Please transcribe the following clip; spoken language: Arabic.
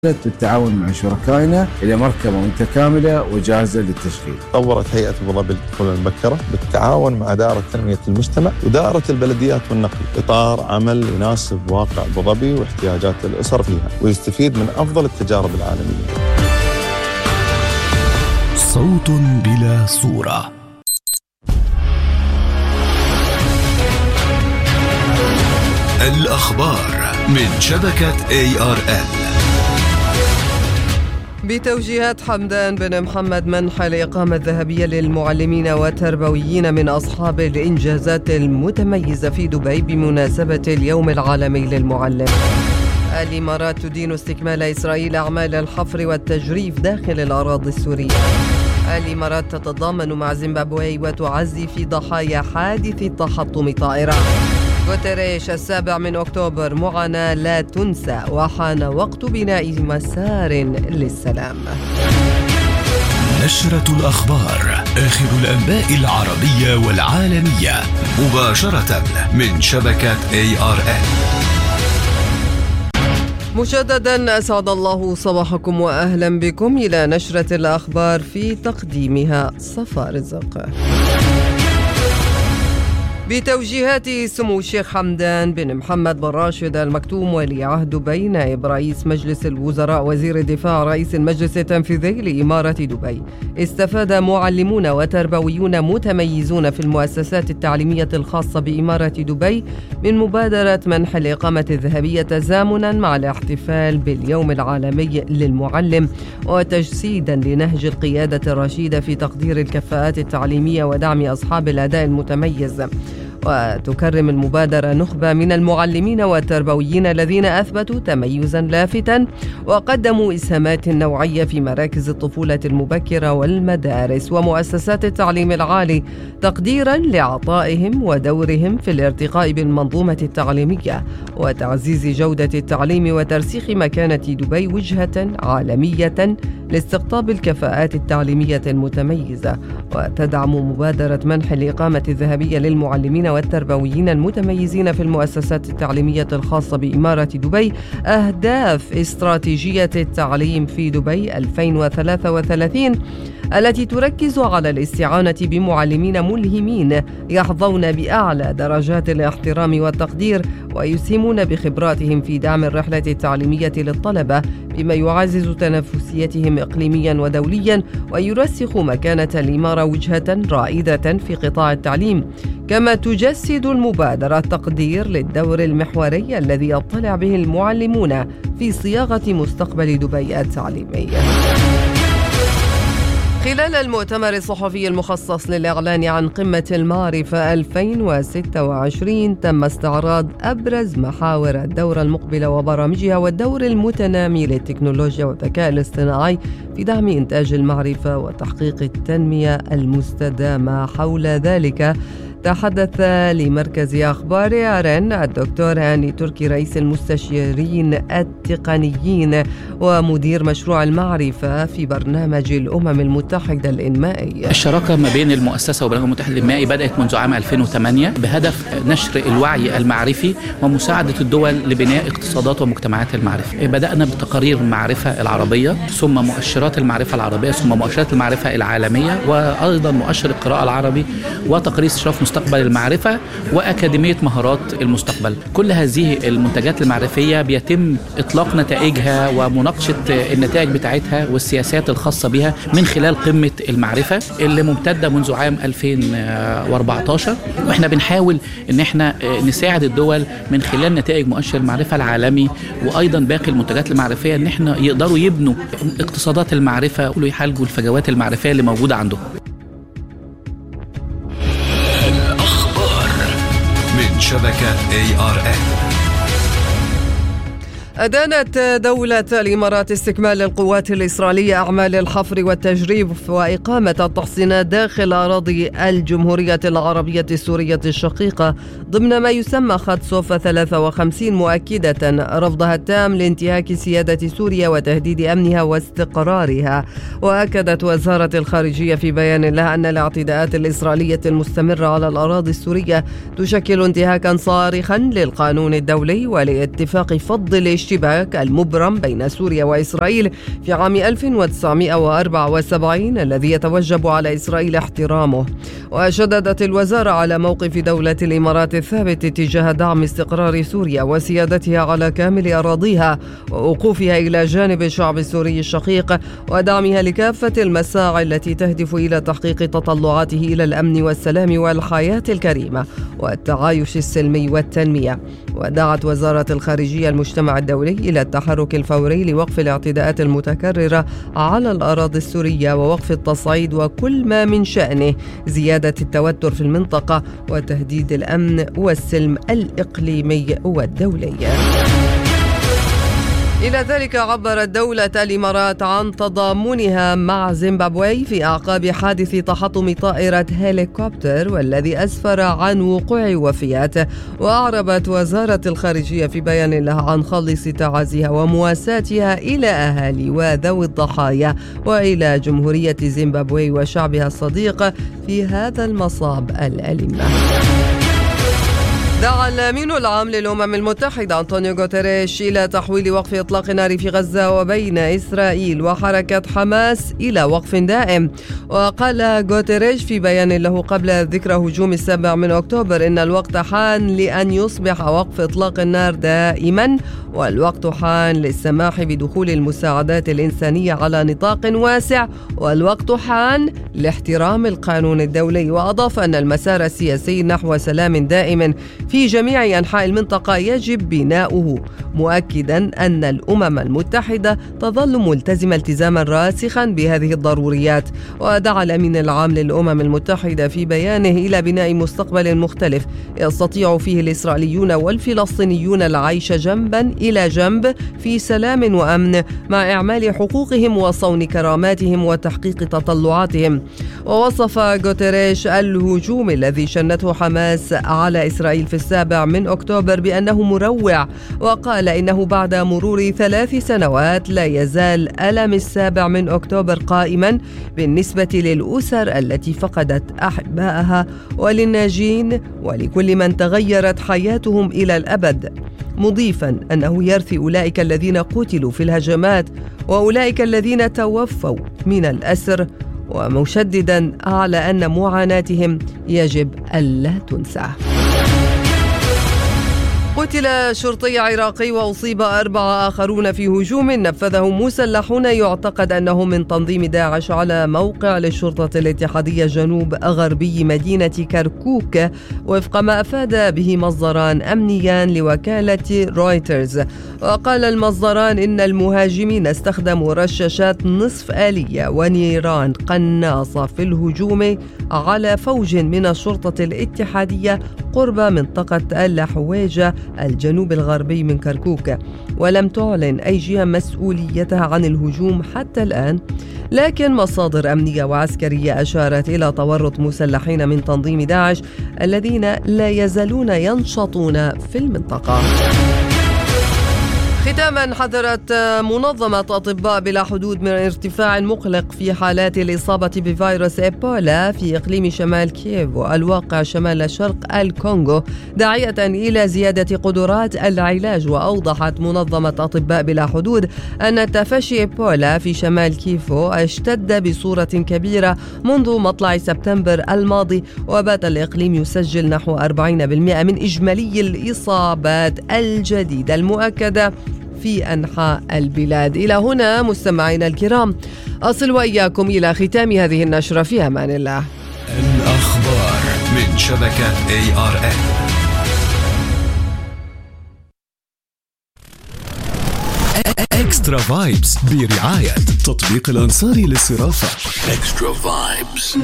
بالتعاون مع شركائنا إلى مركبة متكاملة وجاهزة للتشغيل. طورت هيئة أبو ظبي للطفولة المبكرة بالتعاون مع دائرة تنمية المجتمع ودائرة البلديات والنقل إطار عمل يناسب واقع أبو ظبي واحتياجات الأسر فيها ويستفيد من أفضل التجارب العالمية. صوت بلا صورة. الأخبار من شبكة ARN. بتوجيهات حمدان بن محمد منح الإقامة الذهبية للمعلمين والتربويين من أصحاب الإنجازات المتميزة في دبي بمناسبة اليوم العالمي للمعلم. الإمارات تدين استكمال إسرائيل أعمال الحفر والتجريف داخل الأراضي السورية. الإمارات تتضامن مع زيمبابوي وتعزي في ضحايا حادث تحطم طائرة. غوتيريش 7 أكتوبر معاناة لا تنسى وحان وقت بناء مسار للسلام. نشرة الأخبار، آخر الأنباء العربية والعالمية مباشرة من شبكة ARN. مجددا أسعد الله صباحكم وأهلا بكم إلى نشرة الأخبار في تقديمها صفا رزق. بتوجيهات سمو الشيخ حمدان بن محمد بن راشد المكتوم ولي عهد دبي نائب رئيس مجلس الوزراء وزير الدفاع رئيس المجلس التنفيذي لإمارة دبي، استفاد معلمون وتربويون متميزون في المؤسسات التعليمية الخاصة بإمارة دبي من مبادرة منح الإقامة الذهبية تزامنا مع الاحتفال باليوم العالمي للمعلم وتجسيدا لنهج القيادة الرشيدة في تقدير الكفاءات التعليمية ودعم أصحاب الأداء المتميز. وتكرم المبادرة نخبة من المعلمين والتربويين الذين أثبتوا تميزا لافتا وقدموا إسهامات نوعية في مراكز الطفولة المبكرة والمدارس ومؤسسات التعليم العالي، تقديرا لعطائهم ودورهم في الارتقاء بالمنظومة التعليمية وتعزيز جودة التعليم وترسيخ مكانة دبي وجهة عالمية لاستقطاب الكفاءات التعليمية المتميزة. وتدعم مبادرة منح الإقامة الذهبية للمعلمين والتربويين المتميزين في المؤسسات التعليمية الخاصة بإمارة دبي أهداف استراتيجية التعليم في دبي 2033 التي تركز على الاستعانة بمعلمين ملهمين يحظون بأعلى درجات الاحترام والتقدير ويسهمون بخبراتهم في دعم الرحلة التعليمية للطلبة بما يعزز تنافسيتهم إقليميا ودوليا ويرسخ مكانة الإمارة وجهة رائدة في قطاع التعليم. كما تجسد المبادرة تقدير للدور المحوري الذي يطلع به المعلمون في صياغة مستقبل دبي التعليمي. خلال المؤتمر الصحفي المخصص للإعلان عن قمة المعرفة 2026 تم استعراض أبرز محاور الدورة المقبلة وبرامجها والدور المتنامي للتكنولوجيا والذكاء الاصطناعي في دعم إنتاج المعرفة وتحقيق التنمية المستدامة. حول ذلك تحدث لمركز أخبار ARN الدكتور هاني تركي رئيس المستشارين التقنيين ومدير مشروع المعرفة في برنامج الأمم المتحدة الإنمائي. الشراكة ما بين المؤسسة وبرنامج المتحد الإنمائي بدأت منذ عام 2008 بهدف نشر الوعي المعرفي ومساعدة الدول لبناء اقتصادات ومجتمعات المعرفة. بدأنا بتقارير المعرفة العربية ثم مؤشرات المعرفة العربية ثم مؤشرات المعرفة العالمية وأيضا مؤشر القراءة العربي وتقرير استشراف مستقبل المعرفة وأكاديمية مهارات المستقبل. كل هذه المنتجات المعرفية بيتم إطلاق نتائجها ومناقشة النتائج بتاعتها والسياسات الخاصة بها من خلال قمة المعرفة اللي ممتدة منذ عام 2014 وإحنا بنحاول إن إحنا نساعد الدول من خلال نتائج مؤشر المعرفة العالمي وأيضا باقي المنتجات المعرفية إن إحنا يقدروا يبنوا اقتصادات المعرفة ويحالجوا الفجوات المعرفية اللي موجودة عندهم. من شبكة ARN. أدانت دولة الإمارات استكمال القوات الإسرائيلية أعمال الحفر والتجريف وإقامة التحصينات داخل أراضي الجمهورية العربية السورية الشقيقة ضمن ما يسمى خط صوفا 53، مؤكدة رفضها التام لانتهاك سيادة سوريا وتهديد أمنها واستقرارها. وأكدت وزارة الخارجية في بيان لها أن الاعتداءات الإسرائيلية المستمرة على الأراضي السورية تشكل انتهاكا صارخا للقانون الدولي ولاتفاق فض الاشتباك المبرم بين سوريا وإسرائيل في عام 1974 الذي يتوجب على إسرائيل احترامه. وشددت الوزارة على موقف دولة الإمارات الثابت تجاه دعم استقرار سوريا وسيادتها على كامل أراضيها ووقوفها إلى جانب الشعب السوري الشقيق ودعمها لكافة المساعي التي تهدف إلى تحقيق تطلعاته إلى الأمن والسلام والحياة الكريمة والتعايش السلمي والتنمية. ودعت وزارة الخارجية المجتمع الدولي إلى التحرك الفوري لوقف الاعتداءات المتكررة على الأراضي السورية ووقف التصعيد وكل ما من شأنه زيادة التوتر في المنطقة وتهديد الأمن والسلم الإقليمي والدولي. إلى ذلك عبرت دولة الإمارات عن تضامنها مع زيمبابوي في أعقاب حادث تحطم طائرة هليكوبتر والذي أسفر عن وقوع وفيات. وأعربت وزارة الخارجية في بيان لها عن خالص تعازيها ومواساتها إلى أهالي وذوي الضحايا وإلى جمهورية زيمبابوي وشعبها الصديق في هذا المصاب الأليم. دعا الأمين العام للأمم المتحدة أنطونيو غوتيريش إلى تحويل وقف إطلاق النار في غزة وبين إسرائيل وحركة حماس إلى وقف دائم. وقال غوتيريش في بيان له قبل ذكرى هجوم 7 أكتوبر إن الوقت حان لأن يصبح وقف إطلاق النار دائما والوقت حان للسماح بدخول المساعدات الإنسانية على نطاق واسع والوقت حان لاحترام القانون الدولي. وأضاف أن المسار السياسي نحو سلام دائم في جميع أنحاء المنطقة يجب بناؤه مؤكدا أن الأمم المتحدة تظل ملتزمة التزاما راسخا بهذه الضروريات. ودعا الأمين العام للأمم المتحدة في بيانه إلى بناء مستقبل مختلف يستطيع فيه الإسرائيليون والفلسطينيون العيش جنبا إلى جنب في سلام وأمن مع إعمال حقوقهم وصون كراماتهم وتحقيق تطلعاتهم. ووصف غوتيريش الهجوم الذي شنته حماس على إسرائيل في 7 أكتوبر بأنه مروع. وقال إنه بعد مرور 3 سنوات لا يزال ألم 7 أكتوبر قائما بالنسبة للأسر التي فقدت أحبائها وللناجين ولكل من تغيرت حياتهم إلى الأبد، مضيفا أنه يرثي أولئك الذين قتلوا في الهجمات وأولئك الذين توفوا من الأسر، ومشددا على أن معاناتهم يجب ألا تنسى. قتل شرطي عراقي وأصيب 4 آخرون في هجوم نفذه مسلحون يعتقد أنهم من تنظيم داعش على موقع للشرطة الاتحادية جنوب غربي مدينة كركوك وفق ما أفاد به مصدران أمنيان لوكالة رويترز. وقال المصدران إن المهاجمين استخدموا رشاشات نصف آلية ونيران قناصة في الهجوم على فوج من الشرطة الاتحادية قرب منطقة الحويجة الجنوب الغربي من كركوك. ولم تعلن أي جهة مسؤوليتها عن الهجوم حتى الآن، لكن مصادر أمنية وعسكرية أشارت إلى تورط مسلحين من تنظيم داعش الذين لا يزالون ينشطون في المنطقة. ختاما، حذرت منظمة أطباء بلا حدود من ارتفاع مقلق في حالات الإصابة بفيروس إيبولا في إقليم شمال كييفو الواقع شمال شرق الكونغو، داعية إلى زيادة قدرات العلاج. وأوضحت منظمة أطباء بلا حدود أن تفشي إيبولا في شمال كييفو اشتد بصورة كبيرة منذ مطلع سبتمبر الماضي، وبات الإقليم يسجل نحو 40% من إجمالي الإصابات الجديدة المؤكدة في أنحاء البلاد. إلى هنا مستمعينا الكرام أصل وإياكم إلى ختام هذه النشرة، في أمان الله. الأخبار من شبكة ARN. إكسترا فايبس برعاية تطبيق الأنصاري للصرافة. إكسترا فايبس.